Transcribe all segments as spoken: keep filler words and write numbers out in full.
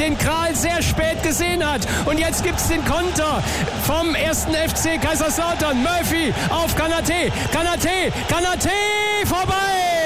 den Kral sehr spät gesehen hat. Und jetzt gibt es den Konter vom ersten F C Kaiserslautern. Murphy auf Kanaté. Kanaté, Kanaté, vorbei!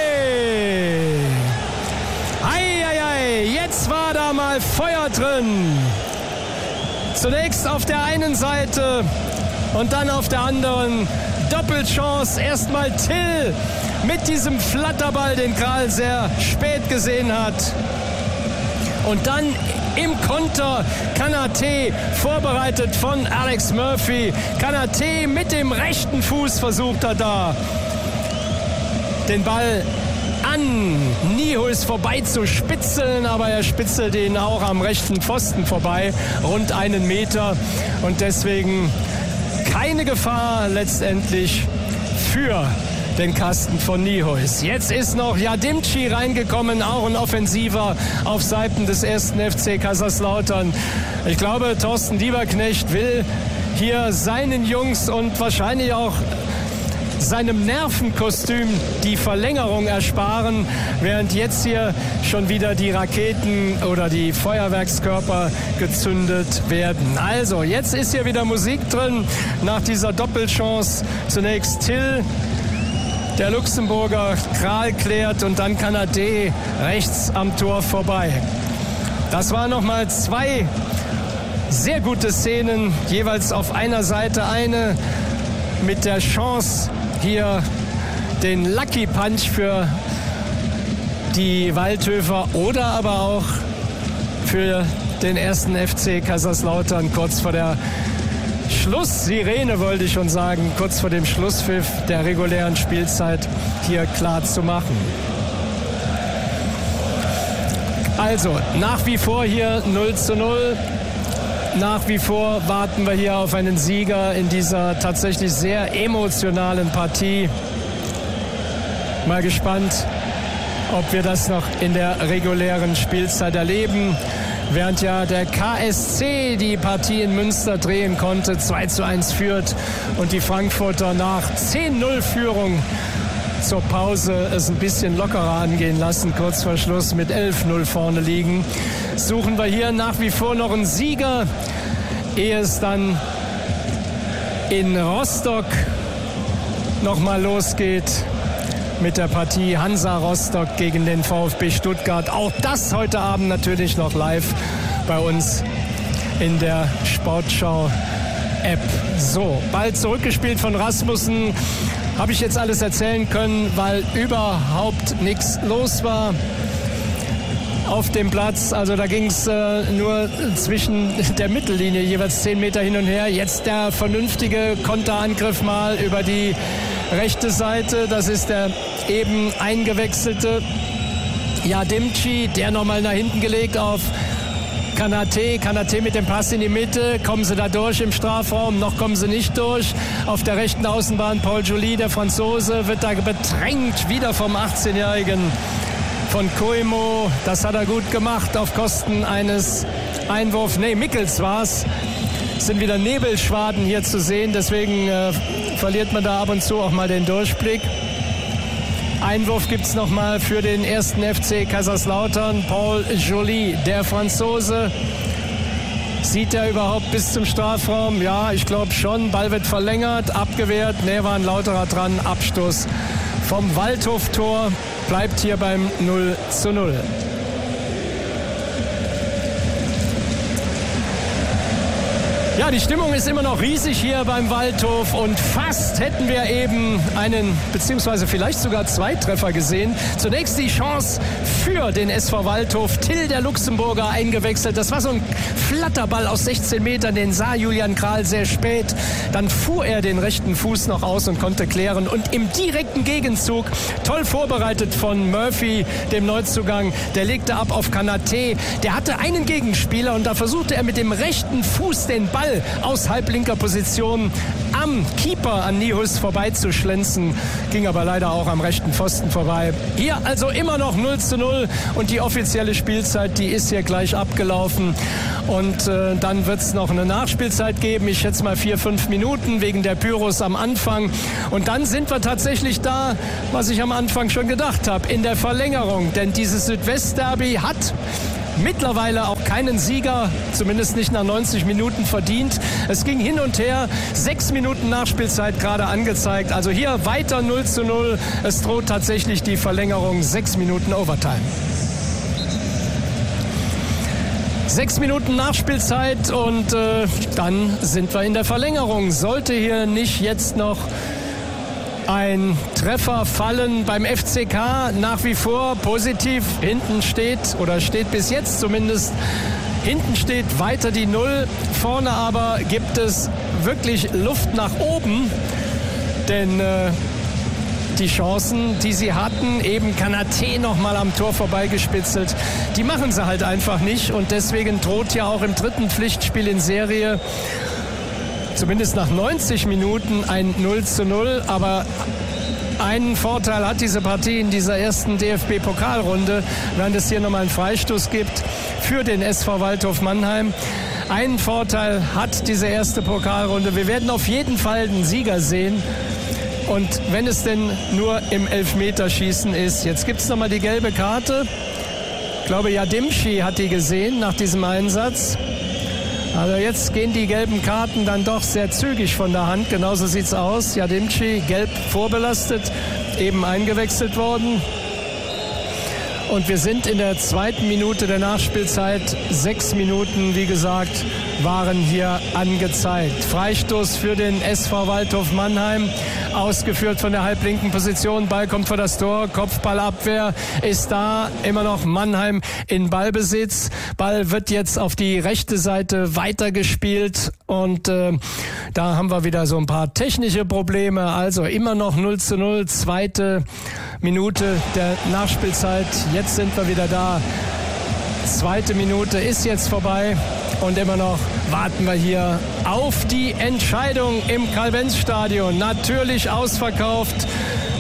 Eieiei, jetzt war da mal Feuer drin. Zunächst auf der einen Seite und dann auf der anderen Doppelchance. Erstmal Till mit diesem Flatterball, den Kral sehr spät gesehen hat. Und dann im Konter Kanaté, vorbereitet von Alex Murphy. Kanaté mit dem rechten Fuß versucht er da, den Ball an Niehues vorbei zu spitzeln, aber er spitzelt ihn auch am rechten Pfosten vorbei, rund einen Meter, und deswegen keine Gefahr letztendlich für den Kasten von Niehues. Jetzt ist noch Jadimci reingekommen, auch ein Offensiver auf Seiten des ersten F C Kaiserslautern. Ich glaube, Thorsten Lieberknecht will hier seinen Jungs und wahrscheinlich auch seinem Nervenkostüm die Verlängerung ersparen, während jetzt hier schon wieder die Raketen oder die Feuerwerkskörper gezündet werden. Also, jetzt ist hier wieder Musik drin nach dieser Doppelchance. Zunächst Till, der Luxemburger, Kral klärt, und dann Kanaté rechts am Tor vorbei. Das waren nochmal zwei sehr gute Szenen, jeweils auf einer Seite. Eine mit der Chance, hier den Lucky Punch für die Waldhöfer oder aber auch für den ersten F C Kaiserslautern kurz vor der Schlusssirene, wollte ich schon sagen, kurz vor dem Schlusspfiff der regulären Spielzeit hier klar zu machen. Also nach wie vor hier null zu null. Nach wie vor warten wir hier auf einen Sieger in dieser tatsächlich sehr emotionalen Partie. Mal gespannt, ob wir das noch in der regulären Spielzeit erleben. Während ja der K S C die Partie in Münster drehen konnte, zwei zu eins führt, und die Frankfurter nach zehn null Führung zur Pause es ein bisschen lockerer angehen lassen, kurz vor Schluss mit elf null vorne liegen, suchen wir hier nach wie vor noch einen Sieger, ehe es dann in Rostock nochmal losgeht mit der Partie Hansa Rostock gegen den VfB Stuttgart. Auch das heute Abend natürlich noch live bei uns in der Sportschau-App. So, Ball zurückgespielt von Rasmussen. Habe ich jetzt alles erzählen können, weil überhaupt nichts los war auf dem Platz. Also da ging es äh, nur zwischen der Mittellinie jeweils zehn Meter hin und her. Jetzt der vernünftige Konterangriff mal über die rechte Seite. Das ist der eben eingewechselte Jadimci, der nochmal nach hinten gelegt auf Kanaté. Kanaté mit dem Pass in die Mitte. Kommen sie da durch im Strafraum? Noch kommen sie nicht durch. Auf der rechten Außenbahn Paul Joly, der Franzose, wird da bedrängt, wieder vom achtzehnjährigen von Coimo. Das hat er gut gemacht auf Kosten eines Einwurfs. Nee, Mickels war's. Es sind wieder Nebelschwaden hier zu sehen. Deswegen äh, verliert man da ab und zu auch mal den Durchblick. Einwurf gibt es nochmal für den ersten F C Kaiserslautern. Paul Joly, der Franzose. Sieht er überhaupt bis zum Strafraum? Ja, ich glaube schon. Ball wird verlängert, abgewehrt. Ne, war ein Lauterer dran. Abstoß vom Waldhof-Tor. Bleibt hier beim null zu null. Ja, die Stimmung ist immer noch riesig hier beim Waldhof, und fast hätten wir eben einen, beziehungsweise vielleicht sogar zwei Treffer gesehen. Zunächst die Chance für den S V Waldhof. Till, der Luxemburger, eingewechselt. Das war so ein Flatterball aus sechzehn Metern, den sah Julian Kral sehr spät. Dann fuhr er den rechten Fuß noch aus und konnte klären. Und im direkten Gegenzug, toll vorbereitet von Murphy, dem Neuzugang, der legte ab auf Kanaté. Der hatte einen Gegenspieler, und da versuchte er mit dem rechten Fuß den Ball aus halblinker Position am Keeper an Niehues vorbeizuschlänzen, ging aber leider auch am rechten Pfosten vorbei. Hier also immer noch null zu null, und die offizielle Spielzeit, die ist hier gleich abgelaufen, und äh, dann wird es noch eine Nachspielzeit geben, ich schätze mal vier, fünf Minuten wegen der Pyros am Anfang, und dann sind wir tatsächlich da, was ich am Anfang schon gedacht habe, in der Verlängerung, denn dieses Südwestderby hat mittlerweile auch keinen Sieger, zumindest nicht nach neunzig Minuten verdient. Es ging hin und her, sechs Minuten Nachspielzeit gerade angezeigt. Also hier weiter null zu null. Es droht tatsächlich die Verlängerung, sechs Minuten Overtime. Sechs Minuten Nachspielzeit und äh, dann sind wir in der Verlängerung. Sollte hier nicht jetzt noch ein Treffer fallen beim F C K, nach wie vor positiv. Hinten steht, oder steht bis jetzt zumindest, hinten steht weiter die Null. Vorne aber gibt es wirklich Luft nach oben. Denn äh, die Chancen, die sie hatten, eben Kanaté noch mal am Tor vorbeigespitzelt, die machen sie halt einfach nicht. Und deswegen droht ja auch im dritten Pflichtspiel in Serie zumindest nach neunzig Minuten ein null zu null. Aber einen Vorteil hat diese Partie in dieser ersten D F B-Pokalrunde, während es hier nochmal einen Freistoß gibt für den S V Waldhof Mannheim. Einen Vorteil hat diese erste Pokalrunde. Wir werden auf jeden Fall einen Sieger sehen. Und wenn es denn nur im Elfmeterschießen ist. Jetzt gibt es nochmal die gelbe Karte. Ich glaube, Yadimchi hat die gesehen nach diesem Einsatz. Also jetzt gehen die gelben Karten dann doch sehr zügig von der Hand. Genauso sieht es aus. Yadimchi gelb vorbelastet, eben eingewechselt worden. Und wir sind in der zweiten Minute der Nachspielzeit. Sechs Minuten, wie gesagt, waren hier angezeigt. Freistoß für den S V Waldhof Mannheim, ausgeführt von der halblinken Position. Ball kommt vor das Tor, Kopfballabwehr ist da, immer noch Mannheim in Ballbesitz. Ball wird jetzt auf die rechte Seite weitergespielt und äh, da haben wir wieder so ein paar technische Probleme. Also immer noch null zu null, zweite Minute der Nachspielzeit. Jetzt sind wir wieder da. Zweite Minute ist jetzt vorbei und immer noch warten wir hier auf die Entscheidung im Carl-Benz-Stadion. Natürlich ausverkauft.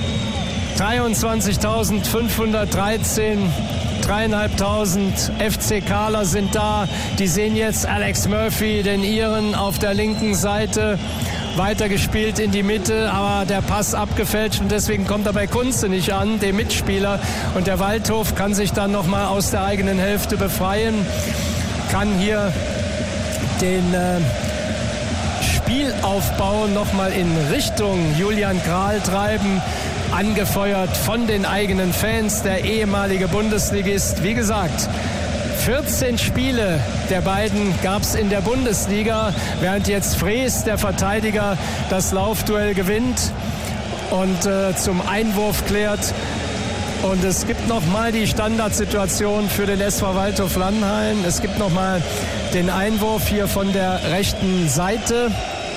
dreiundzwanzigtausendfünfhundertdreizehn, dreieinhalbtausend F C Kaler sind da. Die sehen jetzt Alex Murphy, den Iren, auf der linken Seite. Weitergespielt in die Mitte, aber der Pass abgefälscht und deswegen kommt er bei Kunze nicht an, dem Mitspieler. Und der Waldhof kann sich dann nochmal aus der eigenen Hälfte befreien, kann hier den äh, Spielaufbau nochmal in Richtung Julian Kral treiben, angefeuert von den eigenen Fans, der ehemalige Bundesligist. Wie gesagt, vierzehn Spiele der beiden gab es in der Bundesliga, während jetzt Frees, der Verteidiger, das Laufduell gewinnt und äh, zum Einwurf klärt. Und es gibt nochmal die Standardsituation für den S V Waldhof Mannheim. Es gibt nochmal den Einwurf hier von der rechten Seite.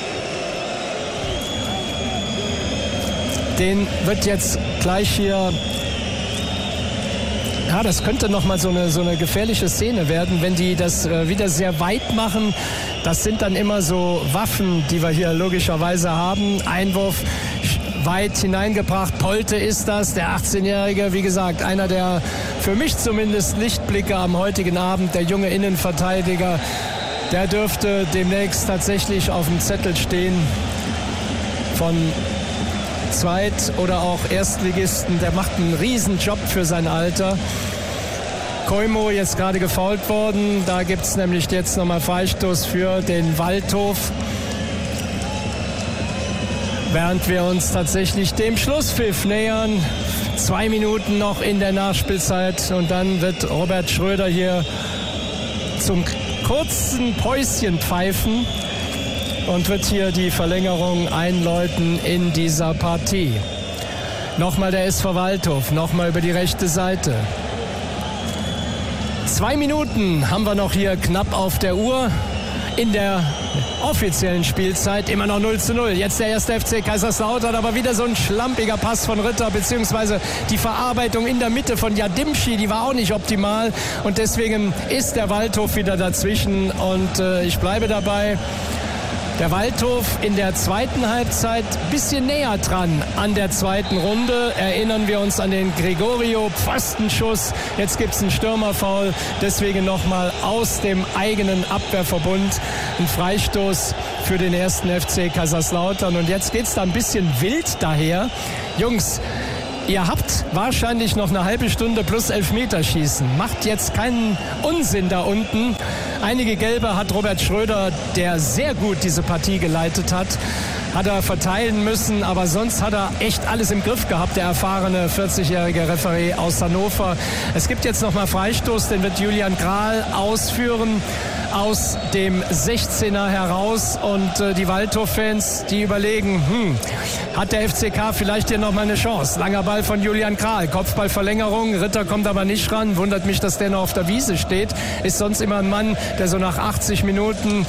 Den wird jetzt gleich hier... Ja, das könnte nochmal so eine, so eine gefährliche Szene werden, wenn die das äh, wieder sehr weit machen. Das sind dann immer so Waffen, die wir hier logischerweise haben. Einwurf weit hineingebracht. Polte ist das, der achtzehnjährige. Wie gesagt, einer der für mich zumindest Lichtblicke am heutigen Abend, der junge Innenverteidiger. Der dürfte demnächst tatsächlich auf dem Zettel stehen von Zweit- oder auch Erstligisten. Der macht einen Riesenjob für sein Alter. Koimo jetzt gerade gefoult worden. Da gibt es nämlich jetzt nochmal Freistoß für den Waldhof. Während wir uns tatsächlich dem Schlusspfiff nähern. Zwei Minuten noch in der Nachspielzeit und dann wird Robert Schröder hier zum kurzen Päuschen pfeifen und wird hier die Verlängerung einläuten in dieser Partie. Nochmal der S V Waldhof, nochmal über die rechte Seite. Zwei Minuten haben wir noch hier knapp auf der Uhr in der offiziellen Spielzeit. Immer noch null zu null. Jetzt der erste F C Kaiserslautern, aber wieder so ein schlampiger Pass von Ritter, beziehungsweise die Verarbeitung in der Mitte von Yadimchi, die war auch nicht optimal und deswegen ist der Waldhof wieder dazwischen und äh, ich bleibe dabei. Der Waldhof in der zweiten Halbzeit ein bisschen näher dran an der zweiten Runde. Erinnern wir uns an den Gregorio-Pfostenschuss. Jetzt gibt es einen Stürmerfoul. Deswegen nochmal aus dem eigenen Abwehrverbund ein Freistoß für den ersten F C Kaiserslautern. Und jetzt geht es da ein bisschen wild daher. Jungs, ihr habt wahrscheinlich noch eine halbe Stunde plus Elfmeterschießen. Macht jetzt keinen Unsinn da unten. Einige Gelbe hat Robert Schröder, der sehr gut diese Partie geleitet hat, hat er verteilen müssen, aber sonst hat er echt alles im Griff gehabt, der erfahrene vierzigjährige Referee aus Hannover. Es gibt jetzt nochmal Freistoß, den wird Julian Kral ausführen aus dem sechzehner heraus und äh, die Waldhof-Fans, die überlegen, hm, hat der F C K vielleicht hier nochmal eine Chance? Langer Ball von Julian Kral, Kopfballverlängerung, Ritter kommt aber nicht ran, wundert mich, dass der noch auf der Wiese steht, ist sonst immer ein Mann, der so nach achtzig Minuten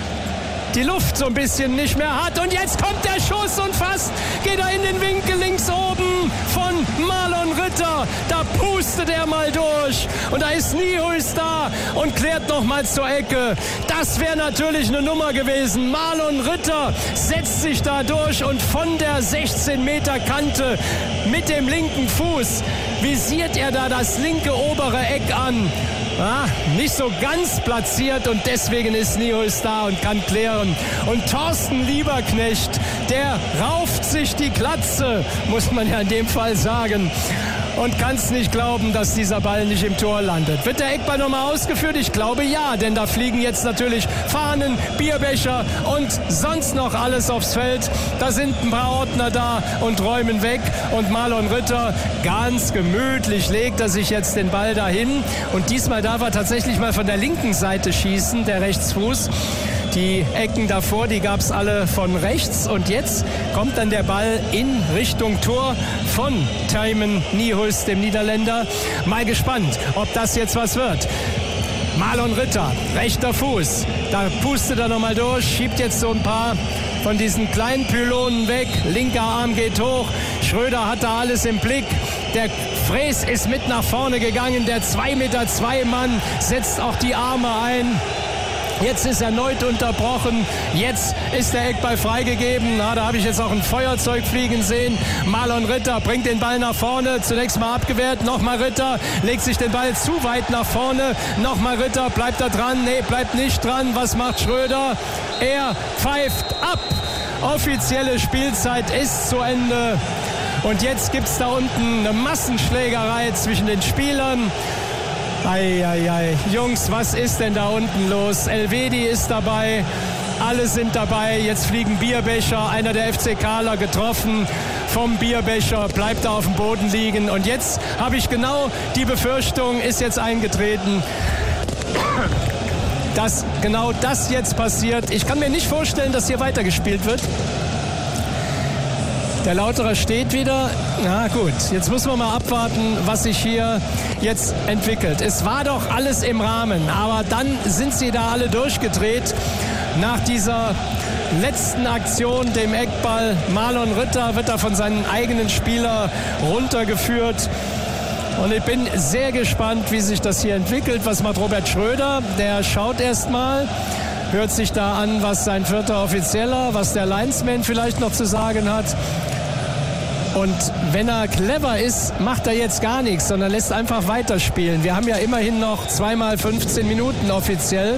die Luft so ein bisschen nicht mehr hat. Und jetzt kommt der Schuss und fast geht er in den Winkel links oben von Marlon Ritter. Da pustet er mal durch. Und da ist Niehuis da und klärt noch mal zur Ecke. Das wäre natürlich eine Nummer gewesen. Marlon Ritter setzt sich da durch und von der sechzehn Meter Kante mit dem linken Fuß visiert er da das linke obere Eck an. Ah, nicht so ganz platziert und deswegen ist Niehuis da und kann klären. Und Thorsten Lieberknecht, der rauft sich die Glatze, muss man ja in dem Fall sagen. Und kann es nicht glauben, dass dieser Ball nicht im Tor landet. Wird der Eckball nochmal ausgeführt? Ich glaube ja, denn da fliegen jetzt natürlich Fahnen, Bierbecher und sonst noch alles aufs Feld. Da sind ein paar Ordner da und räumen weg. Und Marlon Ritter, ganz gemütlich legt er sich jetzt den Ball dahin. Und diesmal darf er tatsächlich mal von der linken Seite schießen, der Rechtsfuß. Die Ecken davor, die gab es alle von rechts. Und jetzt kommt dann der Ball in Richtung Tor von Thymen Niehuis, dem Niederländer. Mal gespannt, ob das jetzt was wird. Marlon Ritter, rechter Fuß. Da pustet er nochmal durch, schiebt jetzt so ein paar von diesen kleinen Pylonen weg. Linker Arm geht hoch. Schröder hat da alles im Blick. Der Fräs ist mit nach vorne gegangen. Der zwei Meter zwei Mann setzt auch die Arme ein. Jetzt ist erneut unterbrochen. Jetzt ist der Eckball freigegeben. Na, da habe ich jetzt auch ein Feuerzeug fliegen sehen. Marlon Ritter bringt den Ball nach vorne. Zunächst mal abgewehrt. Nochmal Ritter. Legt sich den Ball zu weit nach vorne. Nochmal Ritter. Bleibt da dran? Nee, bleibt nicht dran. Was macht Schröder? Er pfeift ab. Offizielle Spielzeit ist zu Ende. Und jetzt gibt es da unten eine Massenschlägerei zwischen den Spielern. Eieiei, Jungs, was ist denn da unten los? Elvedi ist dabei, alle sind dabei. Jetzt fliegen Bierbecher, einer der F C Kler getroffen vom Bierbecher, bleibt da auf dem Boden liegen. Und jetzt habe ich genau die Befürchtung, ist jetzt eingetreten, dass genau das jetzt passiert. Ich kann mir nicht vorstellen, dass hier weitergespielt wird. Der Lauterer steht wieder. Na gut, jetzt müssen wir mal abwarten, was sich hier jetzt entwickelt. Es war doch alles im Rahmen, aber dann sind sie da alle durchgedreht. Nach dieser letzten Aktion, dem Eckball, Marlon Ritter wird da von seinen eigenen Spieler runtergeführt. Und ich bin sehr gespannt, wie sich das hier entwickelt. Was macht Robert Schröder? Der schaut erst mal. Hört sich da an, was sein vierter Offizieller, was der Linesman vielleicht noch zu sagen hat. Und wenn er clever ist, macht er jetzt gar nichts, sondern lässt einfach weiterspielen. Wir haben ja immerhin noch zweimal fünfzehn Minuten offiziell.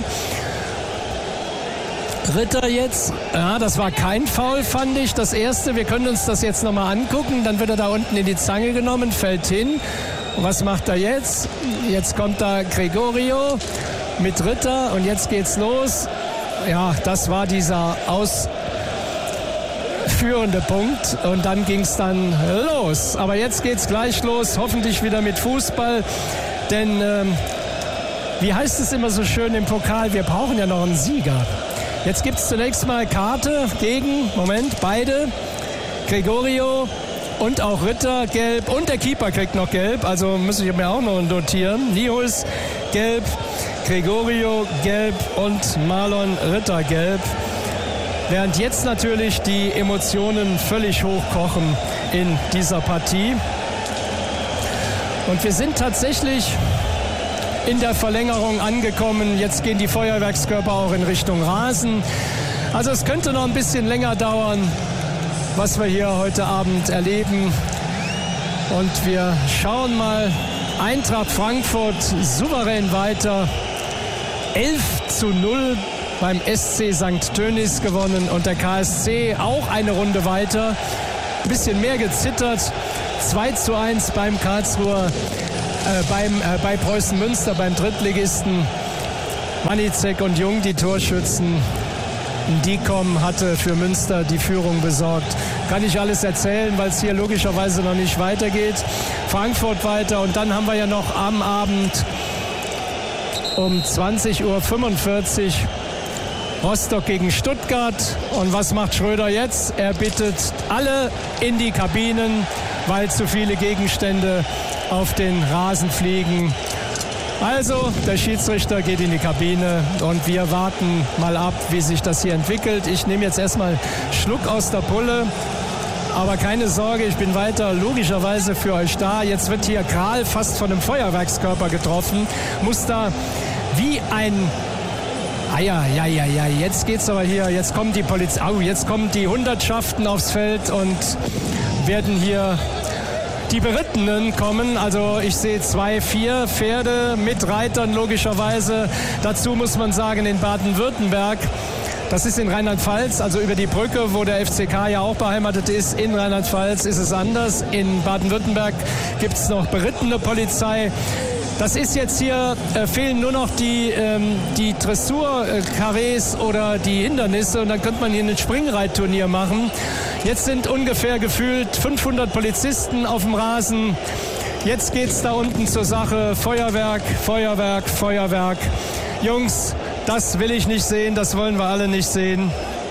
Ritter jetzt, ja, das war kein Foul, fand ich, das erste. Wir können uns das jetzt nochmal angucken. Dann wird er da unten in die Zange genommen, fällt hin. Und was macht er jetzt? Jetzt kommt da Gregorio mit Ritter und jetzt geht's los. Ja, das war dieser ausführende Punkt und dann ging es dann los. Aber jetzt geht's gleich los, hoffentlich wieder mit Fußball, denn ähm, wie heißt es immer so schön im Pokal, wir brauchen ja noch einen Sieger. Jetzt gibt es zunächst mal Karte gegen, Moment, beide, Gregorio und auch Ritter gelb und der Keeper kriegt noch gelb, also muss ich mir auch noch notieren. Niehuis gelb, Gregorio gelb und Marlon Ritter gelb. Während jetzt natürlich die Emotionen völlig hochkochen in dieser Partie. Und wir sind tatsächlich in der Verlängerung angekommen. Jetzt gehen die Feuerwerkskörper auch in Richtung Rasen. Also es könnte noch ein bisschen länger dauern, was wir hier heute Abend erleben. Und wir schauen mal. Eintracht Frankfurt souverän weiter. elf zu null beim S C Sankt Tönnies gewonnen und der K S C auch eine Runde weiter ein bisschen mehr gezittert. zwei zu eins beim Karlsruher, äh, beim, äh, bei Preußen Münster, beim Drittligisten. Manicek und Jung, die Torschützen. Dicom hatte für Münster die Führung besorgt. Kann ich alles erzählen, weil es hier logischerweise noch nicht weitergeht. Frankfurt weiter und dann haben wir ja noch am Abend um zwanzig Uhr fünfundvierzig Rostock gegen Stuttgart. Und was macht Schröder jetzt? Er bittet alle in die Kabinen, weil zu viele Gegenstände auf den Rasen fliegen. Also, der Schiedsrichter geht in die Kabine und wir warten mal ab, wie sich das hier entwickelt. Ich nehme jetzt erstmal Schluck aus der Pulle, aber keine Sorge, ich bin weiter logischerweise für euch da. Jetzt wird hier Kral fast von einem Feuerwerkskörper getroffen, muss da wie ein... Ah ja, ja, ja, ja, jetzt geht's aber hier, jetzt kommen die Polizei, oh, jetzt kommen die Hundertschaften aufs Feld und werden hier... Die Berittenen kommen, also ich sehe zwei, vier Pferde mit Reitern logischerweise. Dazu muss man sagen, in Baden-Württemberg, das ist in Rheinland-Pfalz, also über die Brücke, wo der F C K ja auch beheimatet ist, in Rheinland-Pfalz ist es anders. In Baden-Württemberg gibt es noch berittene Polizei. Das ist jetzt hier, äh, fehlen nur noch die, ähm, die Dressur-Karrees oder die Hindernisse und dann könnte man hier ein Springreitturnier machen. Jetzt sind ungefähr gefühlt fünfhundert Polizisten auf dem Rasen. Jetzt geht's da unten zur Sache. Feuerwerk, Feuerwerk, Feuerwerk. Jungs, das will ich nicht sehen, das wollen wir alle nicht sehen.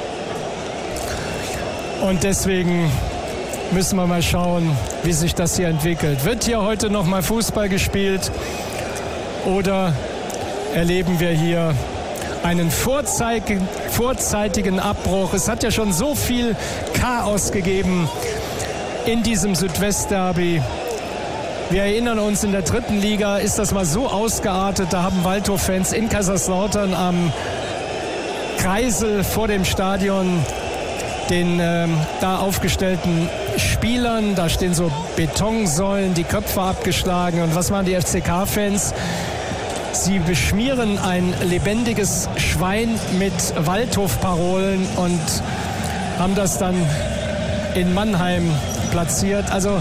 Und deswegen müssen wir mal schauen, wie sich das hier entwickelt. Wird hier heute noch mal Fußball gespielt oder erleben wir hier einen vorzeitigen, vorzeitigen Abbruch? Es hat ja schon so viel Chaos gegeben in diesem Südwestderby. Wir erinnern uns, in der dritten Liga ist das mal so ausgeartet. Da haben Waldhof-Fans in Kaiserslautern am Kreisel vor dem Stadion den äh, da aufgestellten Spielern, da stehen so Betonsäulen, die Köpfe abgeschlagen. Und was machen die F C K-Fans? Sie beschmieren ein lebendiges Schwein mit Waldhof-Parolen und haben das dann in Mannheim platziert. Also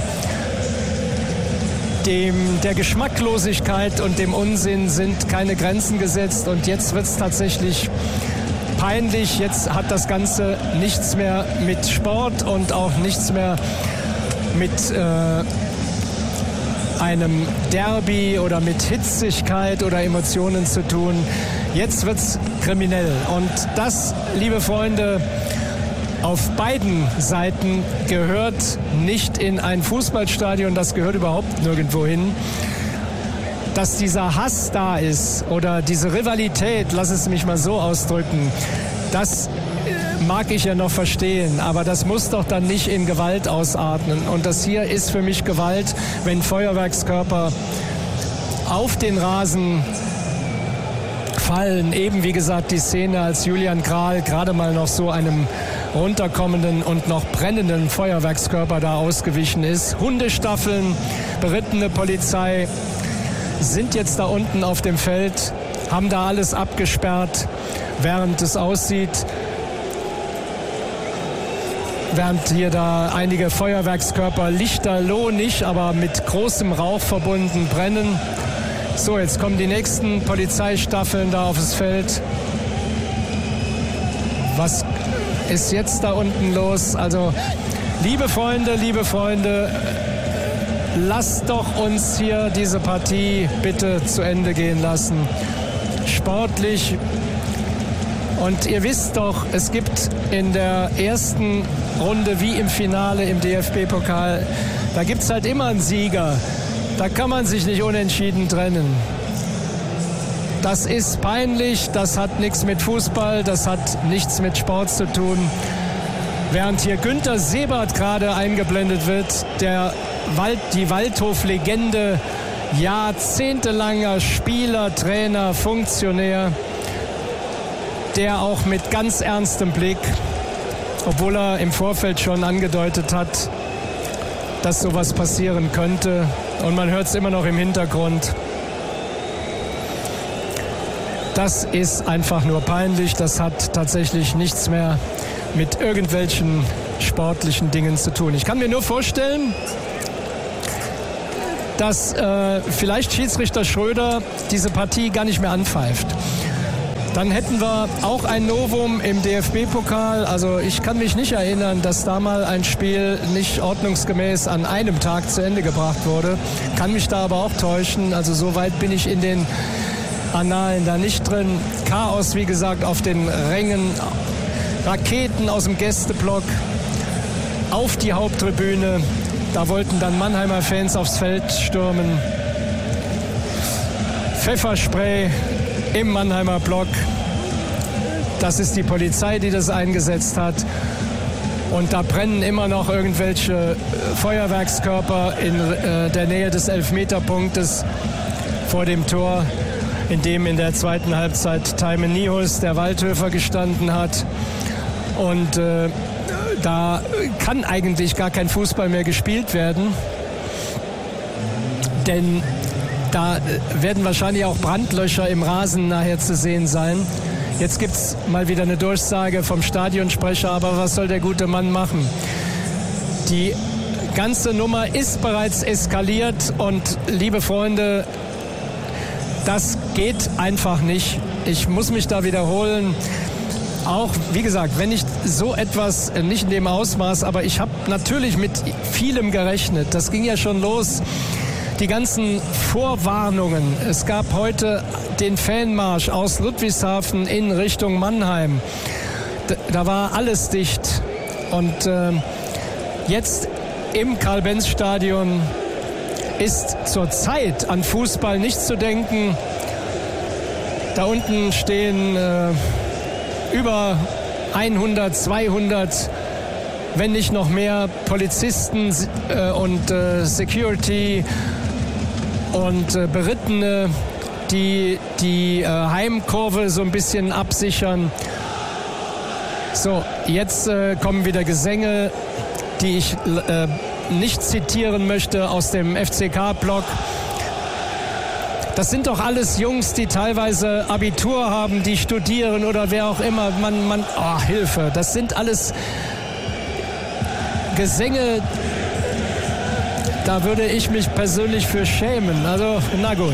dem, der Geschmacklosigkeit und dem Unsinn sind keine Grenzen gesetzt. Und jetzt wird es tatsächlich peinlich. Jetzt hat das Ganze nichts mehr mit Sport und auch nichts mehr mit äh, einem Derby oder mit Hitzigkeit oder Emotionen zu tun. Jetzt wird's kriminell. Und das, liebe Freunde, auf beiden Seiten gehört nicht in ein Fußballstadion. Das gehört überhaupt nirgendwo hin. Dass dieser Hass da ist oder diese Rivalität, lass es mich mal so ausdrücken, das mag ich ja noch verstehen, aber das muss doch dann nicht in Gewalt ausarten. Und das hier ist für mich Gewalt, wenn Feuerwerkskörper auf den Rasen fallen. Eben wie gesagt die Szene, als Julian Kral gerade mal noch so einem runterkommenden und noch brennenden Feuerwerkskörper da ausgewichen ist. Hundestaffeln, berittene Polizei sind jetzt da unten auf dem Feld, haben da alles abgesperrt, während es aussieht, während hier da einige Feuerwerkskörper lichterloh nicht, aber mit großem Rauch verbunden brennen. So, jetzt kommen die nächsten Polizeistaffeln da aufs Feld. Was ist jetzt da unten los? Also, liebe Freunde, liebe Freunde, lasst doch uns hier diese Partie bitte zu Ende gehen lassen. Sportlich. Und ihr wisst doch, es gibt in der ersten Runde wie im Finale im D F B-Pokal, da gibt es halt immer einen Sieger. Da kann man sich nicht unentschieden trennen. Das ist peinlich, das hat nichts mit Fußball, das hat nichts mit Sport zu tun. Während hier Günter Sebert gerade eingeblendet wird, der Wald, die Waldhof-Legende, jahrzehntelanger Spieler, Trainer, Funktionär, der auch mit ganz ernstem Blick, obwohl er im Vorfeld schon angedeutet hat, dass sowas passieren könnte, und man hört es immer noch im Hintergrund. Das ist einfach nur peinlich, das hat tatsächlich nichts mehr mit irgendwelchen sportlichen Dingen zu tun. Ich kann mir nur vorstellen, dass äh, vielleicht Schiedsrichter Schröder diese Partie gar nicht mehr anpfeift. Dann hätten wir auch ein Novum im D F B-Pokal. Also ich kann mich nicht erinnern, dass da mal ein Spiel nicht ordnungsgemäß an einem Tag zu Ende gebracht wurde. Kann mich da aber auch täuschen. Also so weit bin ich in den Annalen da nicht drin. Chaos, wie gesagt, auf den Rängen. Raketen aus dem Gästeblock auf die Haupttribüne. Da wollten dann Mannheimer Fans aufs Feld stürmen. Pfefferspray im Mannheimer Block. Das ist die Polizei, die das eingesetzt hat. Und da brennen immer noch irgendwelche Feuerwerkskörper in äh, der Nähe des Elfmeterpunktes vor dem Tor, in dem in der zweiten Halbzeit Thymen Nihus, der Waldhöfer, gestanden hat. Und äh, da kann eigentlich gar kein Fußball mehr gespielt werden, denn da werden wahrscheinlich auch Brandlöcher im Rasen nachher zu sehen sein. Jetzt gibt es mal wieder eine Durchsage vom Stadionsprecher, aber was soll der gute Mann machen? Die ganze Nummer ist bereits eskaliert und, liebe Freunde, das geht einfach nicht. Ich muss mich da wiederholen. Auch, wie gesagt, wenn nicht so etwas, nicht in dem Ausmaß, aber ich habe natürlich mit vielem gerechnet. Das ging ja schon los, die ganzen Vorwarnungen. Es gab heute den Fanmarsch aus Ludwigshafen in Richtung Mannheim. Da, da war alles dicht. Und äh, jetzt im Karl-Benz-Stadion ist zurzeit an Fußball nicht zu denken. Da unten stehen äh, über hundert, zweihundert, wenn nicht noch mehr Polizisten äh, und äh, Security und äh, Berittene, die die äh, Heimkurve so ein bisschen absichern. So, jetzt äh, kommen wieder Gesänge, die ich äh, nicht zitieren möchte aus dem F C K-Block. Das sind doch alles Jungs, die teilweise Abitur haben, die studieren oder wer auch immer. Man, man, oh, Hilfe. Das sind alles Gesänge, da würde ich mich persönlich für schämen. Also, na gut.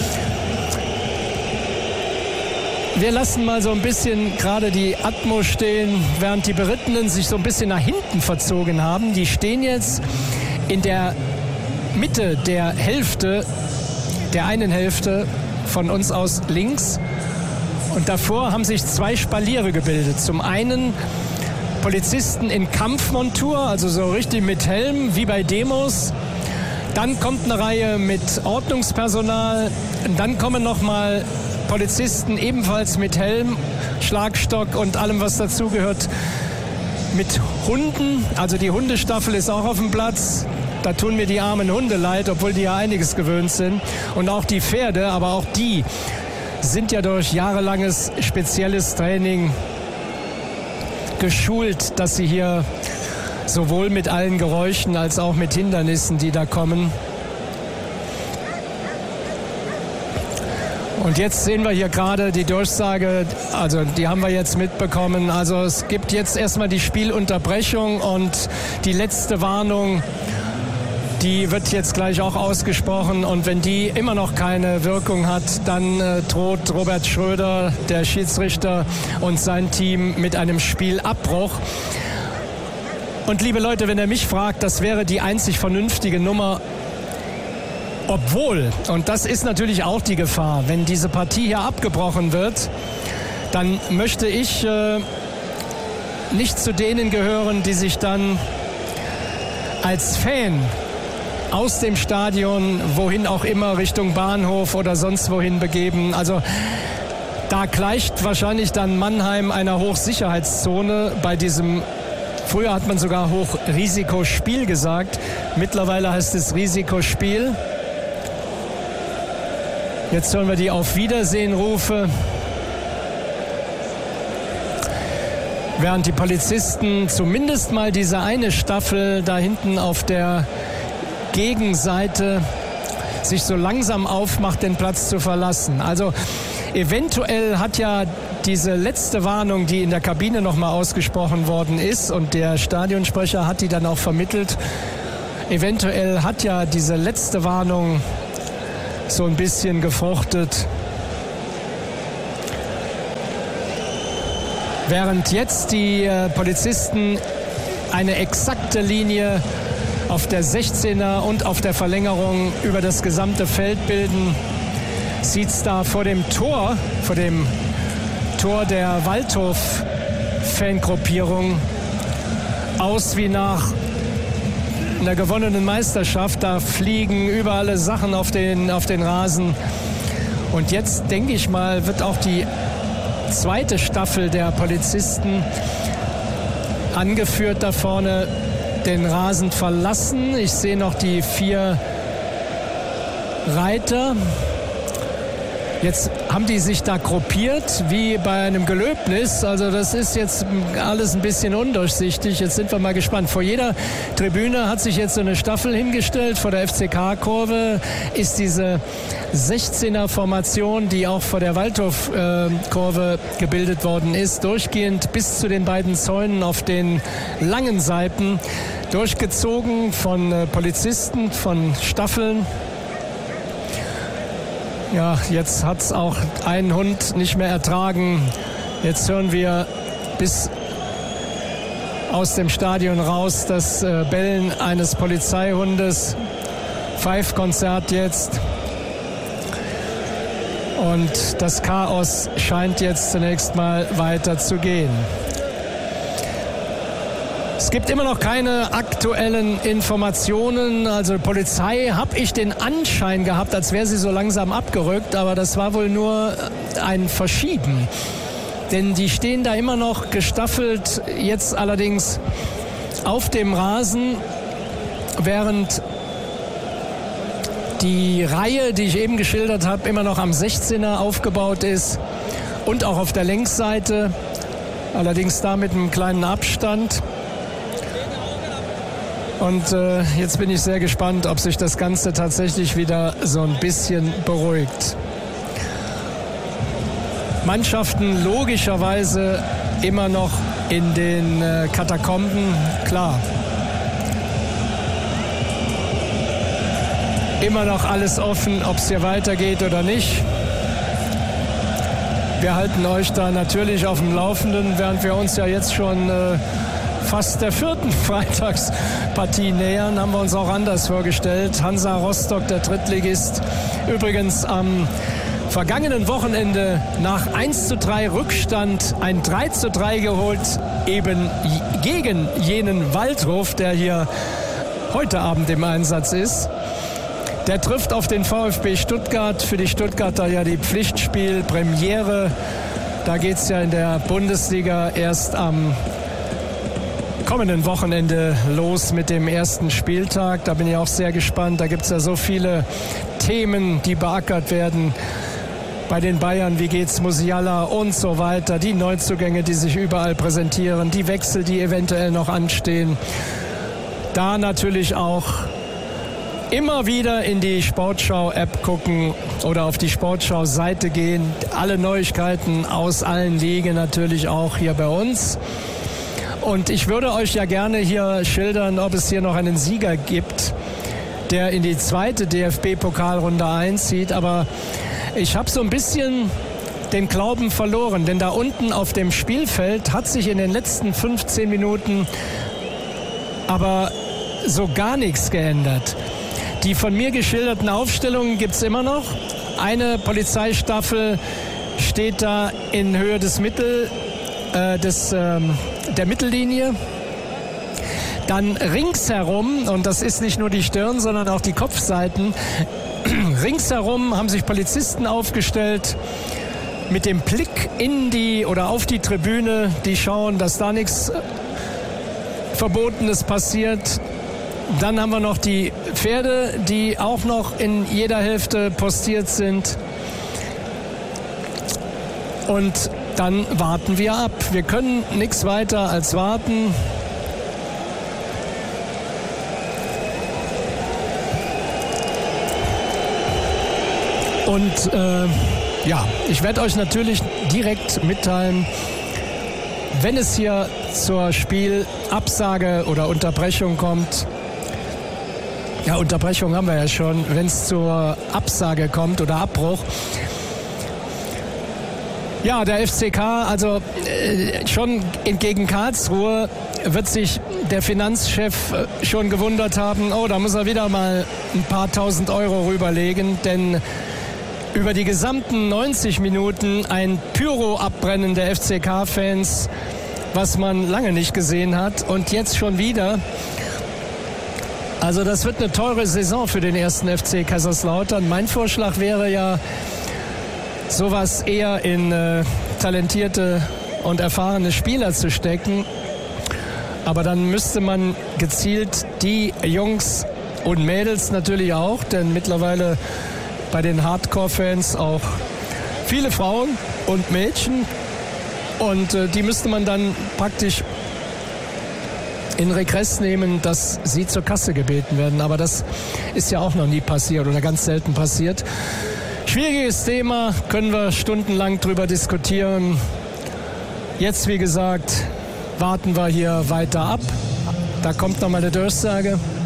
Wir lassen mal so ein bisschen gerade die Atmo stehen, während die Berittenen sich so ein bisschen nach hinten verzogen haben. Die stehen jetzt in der Mitte der Hälfte, der einen Hälfte von uns aus links. Und davor haben sich zwei Spaliere gebildet. Zum einen Polizisten in Kampfmontur, also so richtig mit Helm, wie bei Demos. Dann kommt eine Reihe mit Ordnungspersonal. Und dann kommen nochmal Polizisten ebenfalls mit Helm, Schlagstock und allem, was dazugehört, mit Hunden. Also die Hundestaffel ist auch auf dem Platz. Da tun mir die armen Hunde leid, obwohl die ja einiges gewöhnt sind. Und auch die Pferde, aber auch die sind ja durch jahrelanges spezielles Training geschult, dass sie hier sowohl mit allen Geräuschen als auch mit Hindernissen, die da kommen. Und jetzt sehen wir hier gerade die Durchsage, also die haben wir jetzt mitbekommen. Also es gibt jetzt erstmal die Spielunterbrechung und die letzte Warnung, die wird jetzt gleich auch ausgesprochen. Und wenn die immer noch keine Wirkung hat, dann äh, droht Robert Schröder, der Schiedsrichter, und sein Team mit einem Spielabbruch. Und liebe Leute, wenn ihr mich fragt, das wäre die einzig vernünftige Nummer. Obwohl, und das ist natürlich auch die Gefahr, wenn diese Partie hier abgebrochen wird, dann möchte ich äh, nicht zu denen gehören, die sich dann als Fan aus dem Stadion, wohin auch immer, Richtung Bahnhof oder sonst wohin begeben. Also da gleicht wahrscheinlich dann Mannheim einer Hochsicherheitszone bei diesem, früher hat man sogar Hochrisikospiel gesagt, mittlerweile heißt es Risikospiel. Jetzt hören wir die Auf Wiedersehen-Rufe. Während die Polizisten zumindest mal diese eine Staffel da hinten auf der Gegenseite sich so langsam aufmacht, den Platz zu verlassen. Also Eventuell hat ja diese letzte Warnung, die in der Kabine nochmal ausgesprochen worden ist, und der Stadionsprecher hat die dann auch vermittelt, eventuell hat ja diese letzte Warnung so ein bisschen gefruchtet. Während jetzt die äh, Polizisten eine exakte Linie auf der sechzehner und auf der Verlängerung über das gesamte Feld bilden, sieht es da vor dem Tor, vor dem Tor der Waldhof-Fangruppierung aus wie nach einer gewonnenen Meisterschaft. Da fliegen überall alle Sachen auf den, auf den Rasen. Und jetzt, denke ich mal, wird auch die zweite Staffel der Polizisten, angeführt da vorne, den Rasen verlassen. Ich sehe noch die vier Reiter. Jetzt haben die sich da gruppiert wie bei einem Gelöbnis. Also das ist jetzt alles ein bisschen undurchsichtig. Jetzt sind wir mal gespannt. Vor jeder Tribüne hat sich jetzt so eine Staffel hingestellt. Vor der F C K-Kurve ist diese sechzehner-Formation, die auch vor der Waldhof-Kurve gebildet worden ist, durchgehend bis zu den beiden Zäunen auf den langen Seiten durchgezogen von Polizisten, von Staffeln. Ja, jetzt hat es auch ein Hund nicht mehr ertragen. Jetzt hören wir bis aus dem Stadion raus das äh, Bellen eines Polizeihundes. Pfeifkonzert jetzt. Und das Chaos scheint jetzt zunächst mal weiter zu gehen. Es gibt immer noch keine aktuellen Informationen. Also Polizei habe ich den Anschein gehabt, als wäre sie so langsam abgerückt. Aber das war wohl nur ein Verschieben. Denn die stehen da immer noch gestaffelt, jetzt allerdings auf dem Rasen, während die Reihe, die ich eben geschildert habe, immer noch am sechzehner aufgebaut ist und auch auf der Längsseite, allerdings da mit einem kleinen Abstand. Und äh, jetzt bin ich sehr gespannt, ob sich das Ganze tatsächlich wieder so ein bisschen beruhigt. Mannschaften logischerweise immer noch in den äh, Katakomben, klar. Immer noch alles offen, ob es hier weitergeht oder nicht. Wir halten euch da natürlich auf dem Laufenden, während wir uns ja jetzt schon äh, fast der vierten Freitagspartie nähern, haben wir uns auch anders vorgestellt. Hansa Rostock, der Drittligist, übrigens am vergangenen Wochenende nach eins zu drei Rückstand ein drei zu drei geholt, eben gegen jenen Waldhof, der hier heute Abend im Einsatz ist. Der trifft auf den VfB Stuttgart. Für die Stuttgarter ja die Pflichtspielpremiere. Da geht es ja in der Bundesliga erst am kommenden Wochenende los mit dem ersten Spieltag. Da bin ich auch sehr gespannt. Da gibt es ja so viele Themen, die beackert werden. Bei den Bayern, wie geht's Musiala und so weiter. Die Neuzugänge, die sich überall präsentieren. Die Wechsel, die eventuell noch anstehen. Da natürlich auch immer wieder in die Sportschau-App gucken oder auf die Sportschau-Seite gehen. Alle Neuigkeiten aus allen Ligen natürlich auch hier bei uns. Und ich würde euch ja gerne hier schildern, ob es hier noch einen Sieger gibt, der in die zweite D F B-Pokalrunde einzieht. Aber ich habe so ein bisschen den Glauben verloren, denn da unten auf dem Spielfeld hat sich in den letzten fünfzehn Minuten aber so gar nichts geändert. Die von mir geschilderten Aufstellungen gibt es immer noch. Eine Polizeistaffel steht da in Höhe des Mittel, äh, des, ähm, der Mittellinie. Dann ringsherum, und das ist nicht nur die Stirn, sondern auch die Kopfseiten, ringsherum haben sich Polizisten aufgestellt mit dem Blick in die oder auf die Tribüne, die schauen, dass da nichts Verbotenes passiert. Dann haben wir noch die Pferde, die auch noch in jeder Hälfte postiert sind. Und dann warten wir ab. Wir können nichts weiter als warten. Und äh, ja, ich werde euch natürlich direkt mitteilen, wenn es hier zur Spielabsage oder Unterbrechung kommt. Ja, Unterbrechung haben wir ja schon, wenn es zur Absage kommt oder Abbruch. Ja, der F C K, also äh, schon gegen Karlsruhe wird sich der Finanzchef äh, schon gewundert haben, oh, da muss er wieder mal ein paar tausend Euro rüberlegen, denn über die gesamten neunzig Minuten ein Pyro-Abbrennen der F C K-Fans, was man lange nicht gesehen hat und jetzt schon wieder. Also das wird eine teure Saison für den ersten F C Kaiserslautern. Mein Vorschlag wäre ja, sowas eher in äh, talentierte und erfahrene Spieler zu stecken. Aber dann müsste man gezielt die Jungs und Mädels natürlich auch, denn mittlerweile bei den Hardcore-Fans auch viele Frauen und Mädchen. Und äh, die müsste man dann praktisch in Regress nehmen, dass sie zur Kasse gebeten werden. Aber das ist ja auch noch nie passiert oder ganz selten passiert. Schwieriges Thema, können wir stundenlang drüber diskutieren. Jetzt, wie gesagt, warten wir hier weiter ab. Da kommt noch mal eine Durchsage.